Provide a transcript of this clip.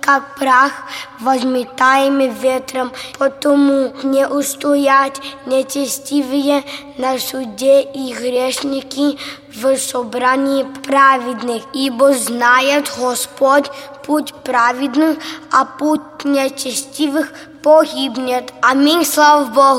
как прах, возметаемый ветром. Потому не устоять нечестивые на суде и грешники в собрании праведных. Ибо знает Господь путь праведных, а путь нечестивых погибнет. Аминь, слава Богу.